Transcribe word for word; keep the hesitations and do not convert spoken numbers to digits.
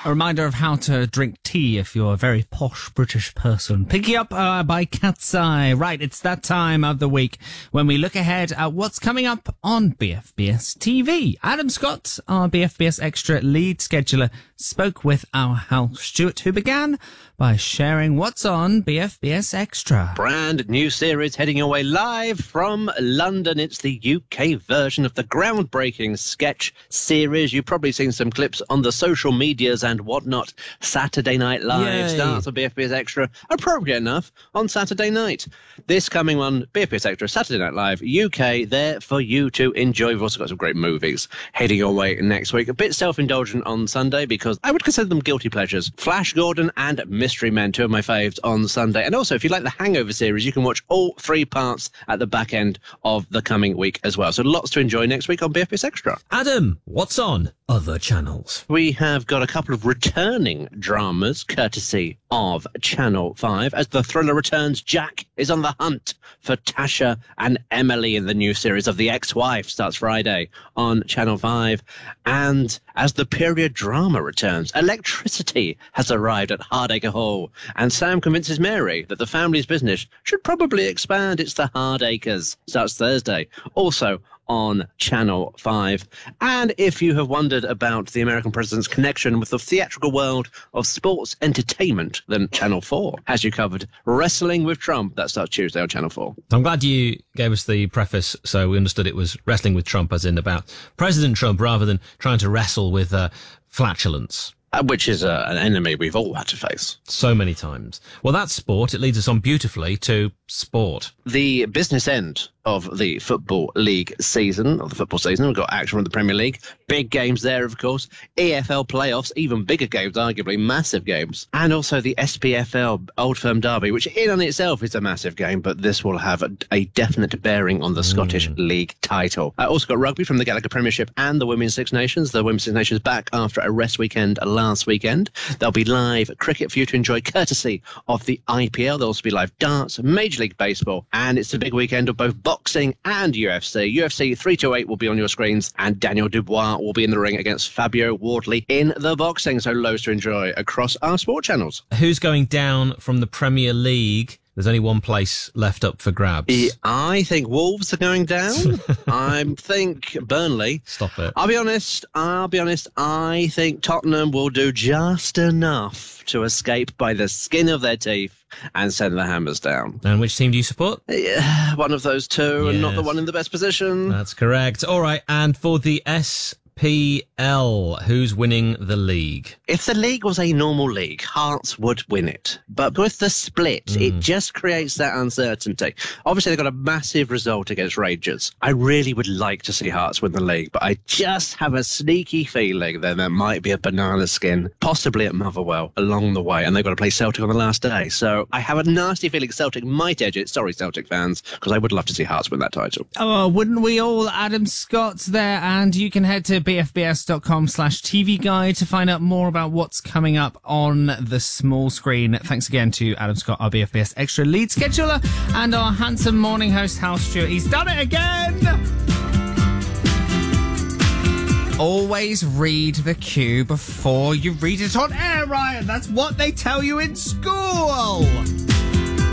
A reminder of how to drink tea if you're a very posh British person. Picking up uh, by Cat's Eye. Right, it's that time of the week when we look ahead at what's coming up on B F B S T V. Adam Scott, our B F B S Extra lead scheduler, spoke with our Hal Stewart, who began by sharing what's on B F B S Extra. Brand new series heading your way live from London. It's the U K version of the groundbreaking Sketch series. You've probably seen some clips on the social medias and whatnot. Saturday Night Live Yay. starts on B F B S Extra, appropriate enough, on Saturday night. This coming on B F B S Extra, Saturday Night Live, U K, there for you to enjoy. We've also got some great movies heading your way next week. A bit self-indulgent on Sunday because I would consider them guilty pleasures. Flash Gordon and Mystery Men, two of my faves on Sunday. And also, if you like the Hangover series, you can watch all three parts at the back end of the coming week as well. So lots to enjoy next week on B F B S Extra. Adam, what's on other channels? We have got a couple of returning dramas courtesy of Channel five. As the thriller returns, Jack is on the hunt for Tasha and Emily in the new series of The Ex-Wife. Starts Friday on Channel five. And as the period drama returns, Electricity has arrived at Hardacre Hall. And Sam convinces Mary that the family's business should probably expand. It's the Hardacres. Starts Thursday. Also on Channel five. And if you have wondered about the American president's connection with the theatrical world of sports entertainment, then Channel four has you covered. Wrestling with Trump, that starts Tuesday on Channel four. I'm glad you gave us the preface so we understood it was wrestling with Trump, as in about President Trump, rather than trying to wrestle with uh, flatulence. Uh, which is uh, an enemy we've all had to face. So many times. Well, that's sport. It leads us on beautifully to sport. The business end of the Football League season, of the football season. We've got action from the Premier League. Big games there, of course. E F L playoffs, even bigger games, arguably massive games. And also the S P F L Old Firm Derby, which in on itself is a massive game, but this will have a, a definite bearing on the mm. Scottish League title. I uh, also got rugby from the Gallagher Premiership and the Women's Six Nations. The Women's Six Nations back after a rest weekend last weekend. There'll be live cricket for you to enjoy, courtesy of the I P L. There'll also be live darts, Major League Baseball, and it's a big weekend of both boxing and U F C. U F C three twenty-eight will be on your screens, and Daniel Dubois will be in the ring against Fabio Wardley in the boxing. So loads to enjoy across our sport channels. Who's going down from the Premier League? There's only one place left up for grabs. I think Wolves are going down. I think Burnley. Stop it. I'll be honest. I'll be honest. I think Tottenham will do just enough to escape by the skin of their teeth and send the hammers down. And which team do you support? Yeah, one of those two, yes. And not the one in the best position. That's correct. All right. And for the S P L, who's winning the league? If the league was a normal league, Hearts would win it. But with the split, mm. it just creates that uncertainty. Obviously, they got a massive result against Rangers. I really would like to see Hearts win the league, but I just have a sneaky feeling that there might be a banana skin, possibly at Motherwell, along the way, and they've got to play Celtic on the last day. So I have a nasty feeling Celtic might edge it. Sorry, Celtic fans, because I would love to see Hearts win that title. Oh, wouldn't we all? Adam Scott's there, and you can head to bfbs.com slash TV guide to find out more about what's coming up on the small screen. Thanks again to Adam Scott, our B F B S Extra lead scheduler, and our handsome morning host, Hal Stewart. He's done it again! Always read the cue before you read it on air, Ryan. That's what they tell you in school.